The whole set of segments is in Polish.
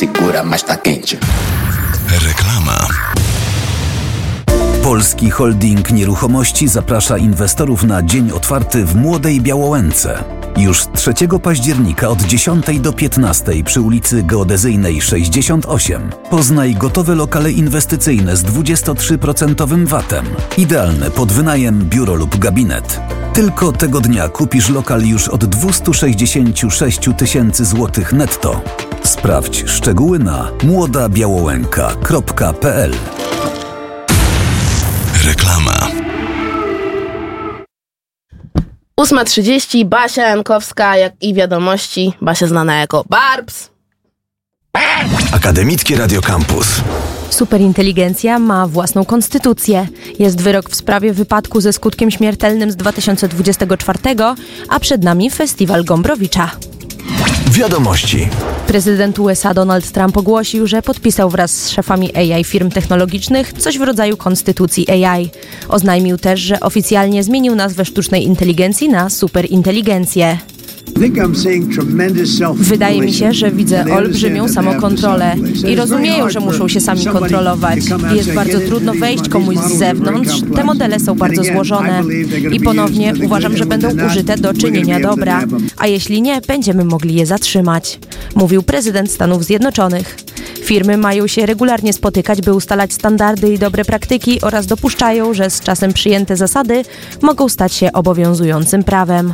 segura, mas tá quente. Reklama. Polski Holding Nieruchomości zaprasza inwestorów na dzień otwarty w Młodej Białołęce. Już 3 października od 10 do 15 przy ulicy Geodezyjnej 68. Poznaj gotowe lokale inwestycyjne z 23% VAT-em. Idealne pod wynajem, biuro lub gabinet. Tylko tego dnia kupisz lokal już od 266 tysięcy złotych netto. Sprawdź szczegóły na młodabiałołęka.pl. Reklama. 8:30, Basia Jankowska, jak i wiadomości, Basia znana jako Barbs. Akademickie Radio Campus. Superinteligencja ma własną konstytucję. Jest wyrok w sprawie wypadku ze skutkiem śmiertelnym z 2024, a przed nami festiwal Gombrowicza. Wiadomości. Prezydent USA Donald Trump ogłosił, że podpisał wraz z szefami AI firm technologicznych coś w rodzaju konstytucji AI. Oznajmił też, że oficjalnie zmienił nazwę sztucznej inteligencji na superinteligencję. Wydaje mi się, że widzę olbrzymią samokontrolę i rozumieją, że muszą się sami kontrolować. Jest bardzo trudno wejść komuś z zewnątrz, te modele są bardzo złożone i ponownie uważam, że będą użyte do czynienia dobra, a jeśli nie, będziemy mogli je zatrzymać, mówił prezydent Stanów Zjednoczonych. Firmy mają się regularnie spotykać, by ustalać standardy i dobre praktyki oraz dopuszczają, że z czasem przyjęte zasady mogą stać się obowiązującym prawem.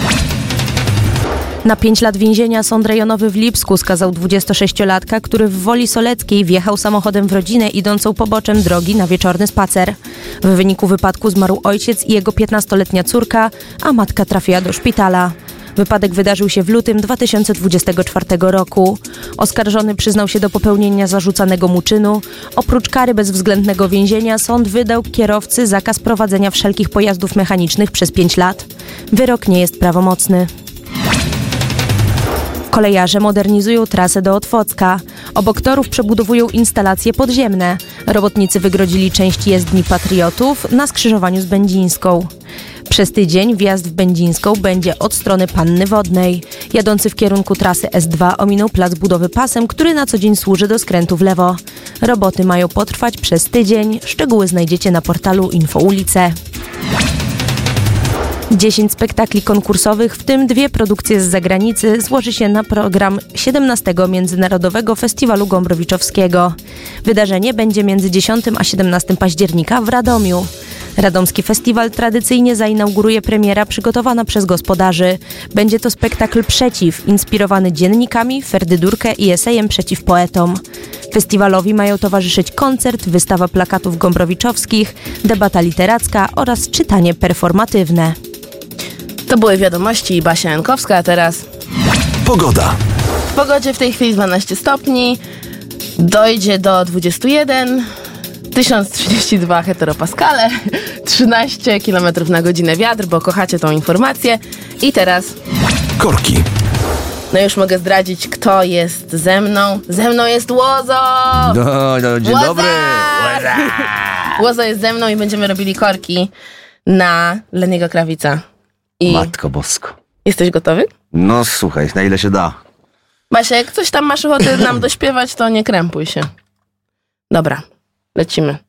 Na 5 lat więzienia Sąd Rejonowy w Lipsku skazał 26-latka, który w Woli Soleckiej wjechał samochodem w rodzinę idącą poboczem drogi na wieczorny spacer. W wyniku wypadku zmarł ojciec i jego 15-letnia córka, a matka trafiła do szpitala. Wypadek wydarzył się w lutym 2024 roku. Oskarżony przyznał się do popełnienia zarzucanego mu czynu. Oprócz kary bezwzględnego więzienia sąd wydał kierowcy zakaz prowadzenia wszelkich pojazdów mechanicznych przez 5 lat. Wyrok nie jest prawomocny. Kolejarze modernizują trasę do Otwocka. Obok torów przebudowują instalacje podziemne. Robotnicy wygrodzili część jezdni Patriotów na skrzyżowaniu z Będzińską. Przez tydzień wjazd w Będzińską będzie od strony Panny Wodnej. Jadący w kierunku trasy S2 ominął plac budowy pasem, który na co dzień służy do skrętu w lewo. Roboty mają potrwać przez tydzień. Szczegóły znajdziecie na portalu Infoulice. 10 spektakli konkursowych, w tym 2 produkcje z zagranicy, złoży się na program 17. Międzynarodowego Festiwalu Gombrowiczowskiego. Wydarzenie będzie między 10 a 17 października w Radomiu. Radomski festiwal tradycyjnie zainauguruje premiera przygotowana przez gospodarzy. Będzie to spektakl Przeciw, inspirowany dziennikami, ferdydurkę i esejem przeciw poetom. Festiwalowi mają towarzyszyć koncert, wystawa plakatów gombrowiczowskich, debata literacka oraz czytanie performatywne. To były wiadomości i Basia Jankowska, a teraz Pogoda. w pogodzie w tej chwili 12 stopni, dojdzie do 21, 1032 heteropaskale, 13 km na godzinę wiatr, bo kochacie tą informację. I teraz Korki. no już mogę zdradzić, kto jest ze mną. Ze mną jest Łozo! Dzień Łoza! dobry! Łozo jest ze mną i będziemy robili korki na Leniego Krawica. I Matko Bosko. jesteś gotowy? No słuchaj, na ile się da. Basia, jak coś tam masz ochotę nam dośpiewać, to nie krępuj się. Dobra, lecimy.